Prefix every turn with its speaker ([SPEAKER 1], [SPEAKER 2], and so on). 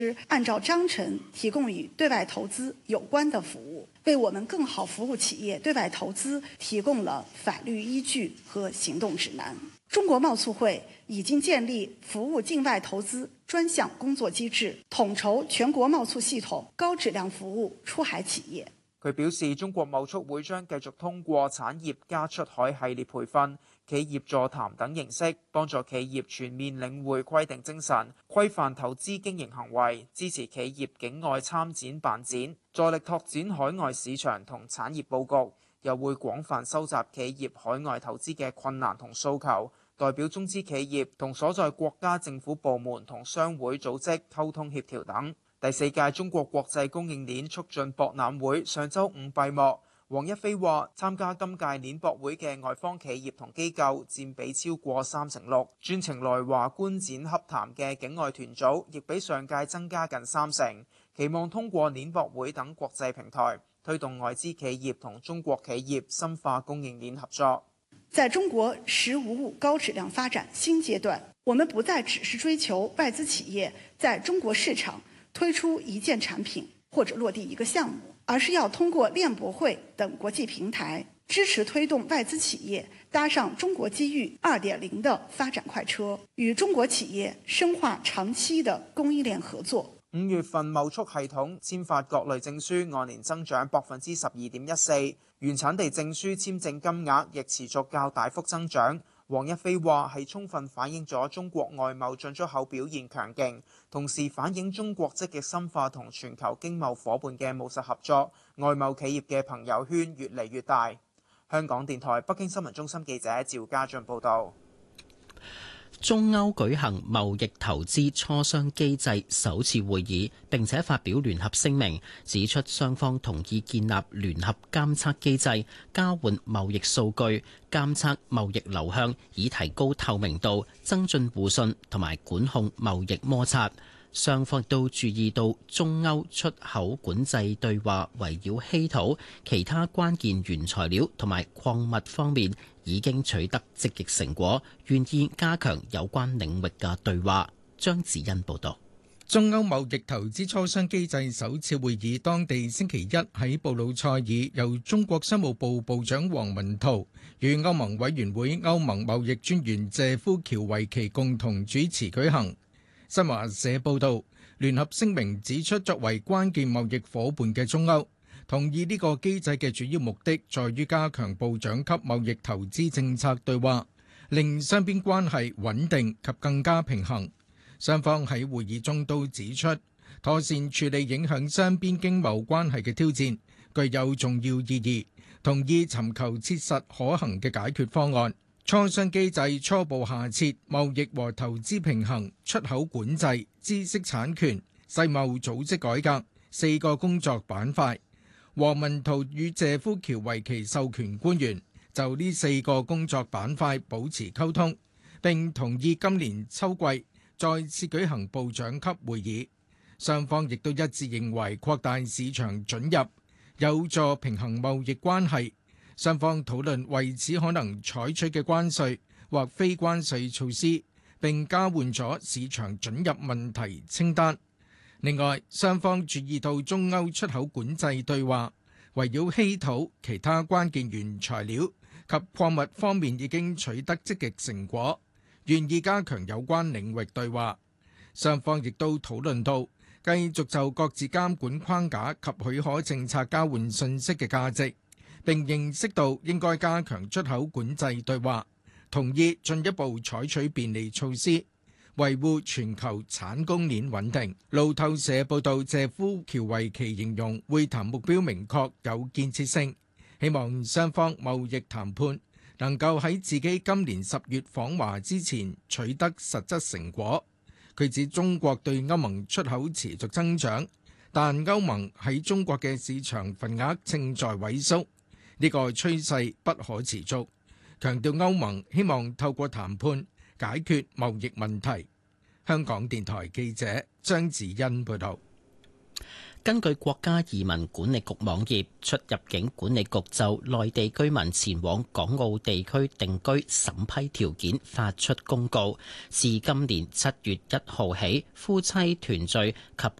[SPEAKER 1] 按照章程提供与对外投资有关的服务，为我们更好服务企业对外投资提供了法律依据和行动指南。中國貿促會已經建立服務境外投資專項工作機制，統籌全國貿促系統，高質量服務出海企業。
[SPEAKER 2] 佢表示，中國貿促會將繼續通過產業加出海系列培訓、企業座談等形式，幫助企業全面領會規定精神，規範投資經營行為，支持企業境外參展辦展，助力拓展海外市場同產業佈局，又會廣泛收集企業海外投資嘅困難同訴求，代表中資企業同所在國家政府部門同商會組織溝通協調等。第4屆中國國際供應鏈促進博覽會上週5閉幕。黃一飛話：參加今屆鏈博會嘅外方企業同機構佔比超過36%，專程來華觀展洽談嘅境外團組亦比上屆增加近30%。期望通過鏈博會等國際平台，推動外資企業同中國企業深化供應鏈合作。
[SPEAKER 1] 在中國“十五五”高質量發展新階段，我們不再只是追求外資企業在中國市場推出一件產品或者落地一個項目，而是要通過鏈博會等國際平台，支持推動外資企業搭上中國機遇2.0的發展快車，與中國企業深化長期的供應鏈合作。
[SPEAKER 2] 5月份貿促系統簽發各類證書按年增長12.14%，原產地證書簽證金額亦持續較大幅增長。黃一飛話係充分反映咗中國外貿進出口表現強勁，同時反映中國積極深化同全球經貿夥伴嘅務實合作，外貿企業嘅朋友圈越嚟越大。香港電台北京新聞中心記者趙家俊報導。
[SPEAKER 3] 中歐舉行貿易投資磋商機制首次會議，並且發表聯合聲明，指出雙方同意建立聯合監測機制，交換貿易數據，監測貿易流向，以提高透明度，增進互信同埋管控貿易摩擦。雙方都注意到中歐出口管制對話圍繞稀土、其他關鍵原材料同埋礦物方面已經取得積極成果，願意加強有關領域嘅對話。張子欣報導。
[SPEAKER 4] 中歐貿易投資磋商機制首次會議當地星期一喺布魯塞爾由中國商務部部長王文濤與歐盟委員會歐盟貿易專員謝夫喬維奇共同主持舉行。新華社報導，聯合聲明指出，作為關鍵貿易夥伴嘅中歐同意呢個機制嘅主要目的，在於加強部長級貿易投資政策對話，令雙邊關係穩定及更加平衡。雙方喺會議中都指出，妥善處理影響雙邊經貿關係嘅挑戰，具有重要意義，同意尋求切實可行嘅解決方案。磋商機制初步下設貿易和投資平衡、出口管制、知識產權、世貿組織改革4個工作板塊。王文濤與謝夫喬維奇授權官員就呢4個工作板塊保持溝通，並同意今年秋季再次舉行部長級會議。雙方亦都一致認為擴大市場准入有助平衡貿易關係。雙方討論為此可能採取嘅關稅或非關稅措施，並交換咗市場准入問題清單。另外，雙方注意到中歐出口管制對話圍繞稀土、其他關鍵原材料及礦物方面已經取得積極成果，願意加強有關領域對話。雙方亦都討論到繼續就各自監管框架及許可政策交換信息嘅價值，並認識到應該加強出口管制對話，同意進一步採取便利措施，維護全球產供鏈穩定。路透社報道，謝夫喬維奇形容會談目標明確、有建設性，希望雙方貿易談判能夠喺自己今年10月訪華之前取得實質成果。佢指中國對歐盟出口持續增長，但歐盟喺中國嘅市場份額正在萎縮。呢個趨勢不可持續，強調歐盟希望透過談判解決貿易問題。香港電台記者張子欣報道。
[SPEAKER 3] 根據國家移民管理局網頁，出入境管理局就內地居民前往港澳地區定居審批條件發出公告，自今年7月1號起，夫妻團聚及